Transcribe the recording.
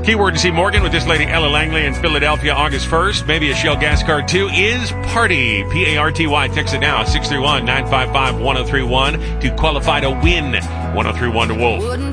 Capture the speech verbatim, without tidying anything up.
Keyword to see Morgan with this lady, Ella Langley, in Philadelphia, August first. Maybe a Shell gas card, too, is party. P A R T Y. Text it now, six three one, nine five five, one oh three one to qualify to win one oh three one to Wolf.